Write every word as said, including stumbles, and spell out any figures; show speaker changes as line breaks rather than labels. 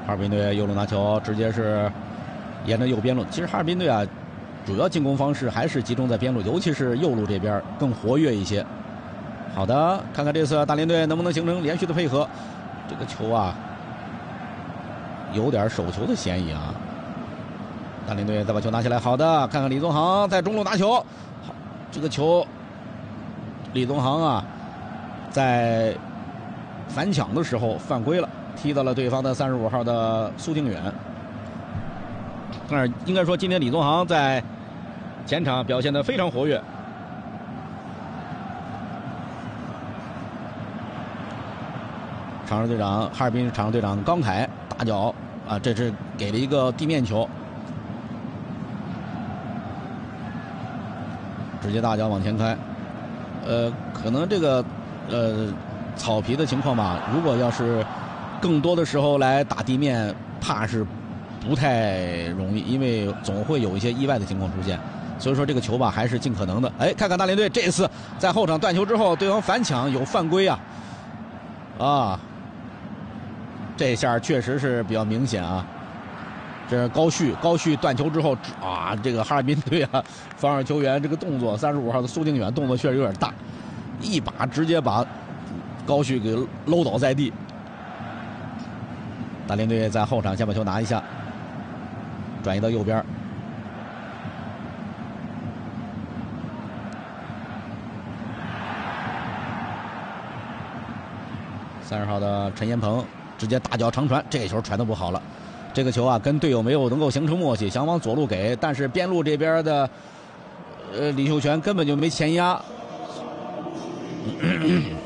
哈尔滨队右路拿球，直接是沿着右边路。其实哈尔滨队啊，主要进攻方式还是集中在边路，尤其是右路这边更活跃一些。好的，看看这次大连队能不能形成连续的配合。这个球啊，有点手球的嫌疑啊。大连队再把球拿起来，好的，看看李宗航在中路拿球，好，这个球，李宗航啊，在反抢的时候犯规了，踢到了对方的三十五号的苏靖远。但是应该说，今天李宗航在前场表现得非常活跃。场上队长，哈尔滨场上队长刚凯大脚啊，这是给了一个地面球，直接大脚往前开。呃，可能这个呃草皮的情况吧，如果要是更多的时候来打地面，怕是不太容易，因为总会有一些意外的情况出现。所以说这个球吧，还是尽可能的。哎，看看大连队这次在后场断球之后，对方反抢有犯规啊，啊，这下确实是比较明显啊。这是高旭，高旭断球之后啊，这个哈尔滨队啊，防守球员这个动作，三十五号的苏靖远动作确实有点大，一把直接把高旭给搂倒在地。大连队在后场先把球拿一下，转移到右边。三十号的陈彦鹏直接大脚长传，这球传的不好了。这个球啊，跟队友没有能够形成默契，想往左路给，但是边路这边的呃李秀全根本就没前压。咳咳